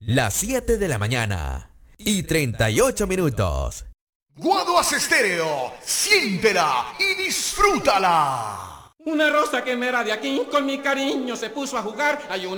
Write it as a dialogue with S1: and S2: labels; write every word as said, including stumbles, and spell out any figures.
S1: Las siete de la mañana y treinta y ocho minutos.
S2: Guaduas Estéreo, siéntela y disfrútala.
S3: Una rosa que me era de aquí, con mi cariño se puso a jugar. Hay una